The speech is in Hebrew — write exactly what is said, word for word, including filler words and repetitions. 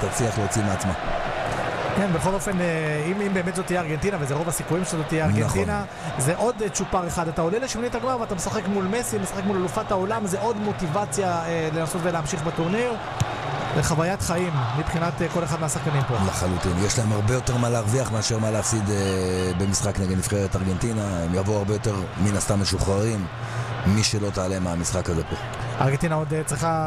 תצליח להוציא מעצמה. כן, בכל אופן, אם, אם באמת זאת תהיה ארגנטינה, וזה רוב הסיכויים שזאת תהיה ארגנטינה, נכון. זה עוד צ'ופר אחד. אתה עולה לשמינית הגמר ואתה משחק מול מסי, משחק מול אלופת העולם, זה עוד מוטיבציה אה, לנסות ולהמשיך בטורניר. זה חוויית חיים מבחינת אה, כל אחד מהשחקנים פה. לחלוטין. יש להם הרבה יותר מה להרוויח מאשר מה להפסיד אה, במשחק נגד נבחרת ארגנטינה. הם יבואו הרבה יותר מן הסתם משוחררים, מי שלא תעלה מהמשחק הזה פה. ארגנטינה עוד צריכה